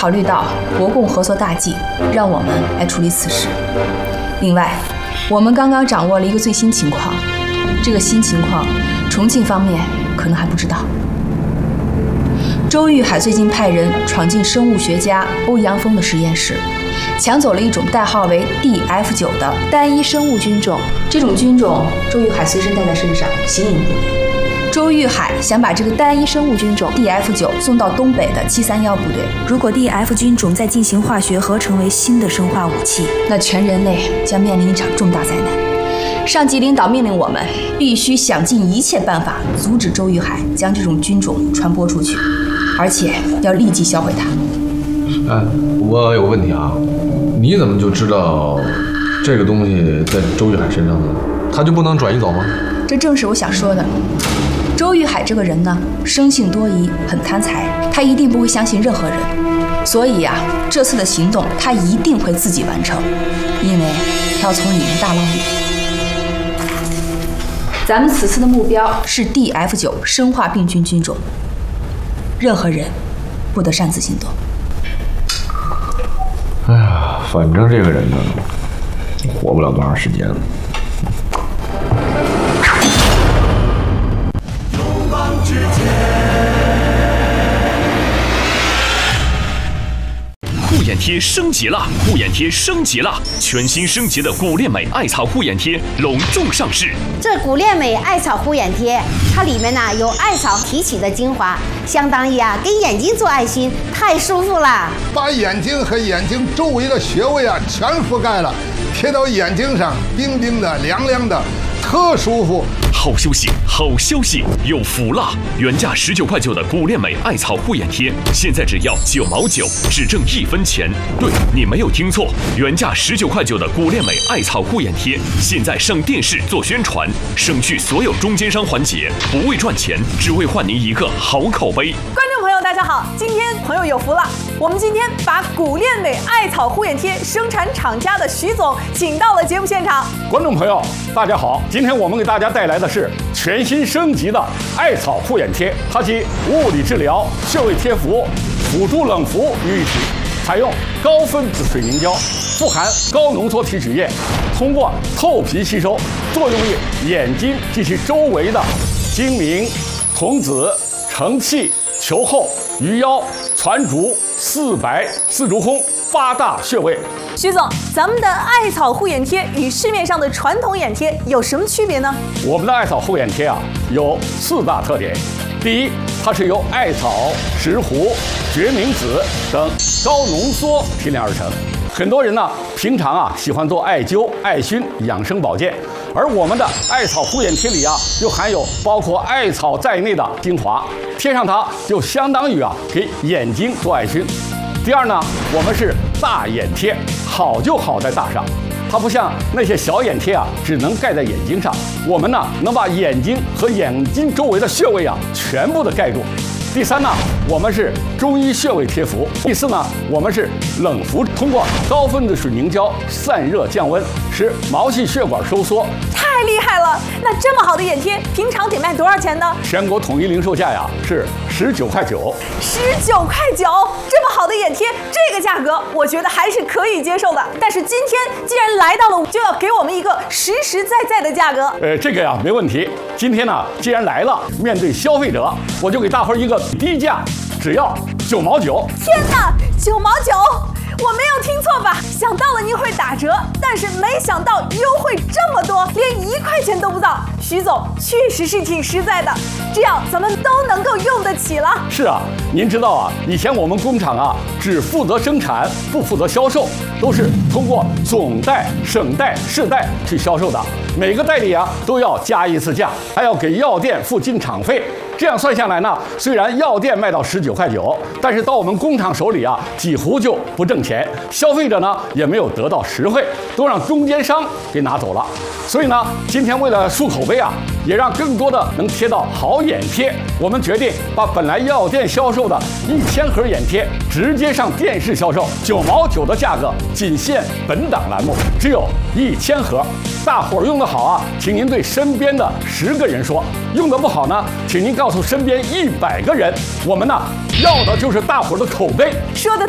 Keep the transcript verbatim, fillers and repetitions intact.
考虑到国共合作大计，让我们来处理此事。另外，我们刚刚掌握了一个最新情况，这个新情况，重庆方面可能还不知道。周玉海最近派人闯进生物学家欧阳锋的实验室，抢走了一种代号为 D F 九 的单一生物菌种。这种菌种，周玉海随身带在身上，形影不离。周玉海想把这个单一生物菌种 D F 九 送到东北的七三一部队。 如果 D F 菌种再进行化学合成为新的生化武器， 那全人类将面临一场重大灾难。上级领导命令我们必须想尽一切办法阻止周玉海将这种菌种传播出去，而且要立即销毁它。 哎，我有个问题啊，你怎么就知道这个东西在周玉海身上呢？他就不能转移走吗？ 这正是我想说的。周玉海这个人呢，生性多疑，很贪财，他一定不会相信任何人，所以呀、啊，这次的行动他一定会自己完成，因为他要从里面大捞鱼。咱们此次的目标是 D F 九 生化病菌菌种，任何人不得擅自行动。 哎呀，反正这个人呢，活不了多长时间了。 护眼贴升级了，护眼贴升级了，全新升级的古恋美艾草护眼贴隆重上市。 这古恋美艾草护眼贴，它里面呢、啊、有艾草提取的精华，相当于啊给眼睛做爱心，太舒服了。 把眼睛和眼睛周围的穴位啊全覆盖了，贴到眼睛上，冰冰的、凉凉的，特舒服。 好休息，好消息，有福了！原价十九块九的古恋美艾草护眼贴，现在只要九毛九，只挣一分钱。对，你没有听错，原价十九块九的古恋美艾草护眼贴，现在上电视做宣传，省去所有中间商环节，不为赚钱，只为换您一个好口碑。 观众朋友，大家好，今天朋友有福了，我们今天把古恋美艾草护眼贴生产厂家的徐总请到了节目现场。 观众朋友，大家好，今天我们给大家带来的是全新升级的艾草护眼贴，它集物理治疗、穴位贴敷、辅助冷敷于一体，采用高分子水凝胶，富含高浓缩提取液，通过透皮吸收，作用于眼睛及其周围的睛明、瞳子、承泣、球后、鱼腰、攒竹、四白、四足空八大穴位。 徐总，咱们的艾草护眼贴与市面上的传统眼贴有什么区别呢？ 我们的艾草护眼贴啊，有四大特点。第一，它是由艾草、石斛、决明子等高浓缩提炼而成。很多人呢，平常啊喜欢做艾灸、艾熏养生保健，而我们的艾草护眼贴里啊，又含有包括艾草在内的精华，贴上它就相当于啊给眼睛做艾熏。第二呢，我们是大眼贴，好就好在大上，它不像那些小眼贴啊，只能盖在眼睛上，我们呢能把眼睛和眼睛周围的穴位啊全部的盖住。第三呢，我们是中医穴位贴敷。第四呢，我们是冷敷，通过高分子水凝胶散热降温，使毛细血管收缩。 太厉害了！那这么好的眼贴，平常得卖多少钱呢？ 全国统一零售价呀是十九块九。 十九块九，这么好的眼贴，这个价格我觉得还是可以接受的。但是今天既然来到了，就要给我们一个实实在在的价格。 呃，这个呀没问题。今天呢，既然来了，面对消费者，我就给大伙儿一个低价，只要九毛九。 天哪，九毛九！我没有听错吧？想到了您会打折，但是没想到优惠这么多，连一块钱都不到。徐总确实是挺实在的，这样咱们都能够用得起了。 是啊，您知道啊，以前我们工厂啊只负责生产，不负责销售，都是通过总代、省代、市代去销售的，每个代理啊都要加一次价，还要给药店付进厂费。这样算下来呢，虽然药店卖到十九块九，但是到我们工厂手里啊，几乎就不挣钱，消费者呢也没有得到实惠，都让中间商给拿走了。所以呢，今天为了树口碑啊，也让更多的能贴到好眼贴，我们决定把本来药店销售的一千盒眼贴直接上电视销售，九毛九的价格，仅限本档栏目，只有一千盒。大伙儿用得好啊，请您对身边的十个人说；用得不好呢，请您告诉身边一百个人。我们呢，要的就是大伙儿的口碑。 说的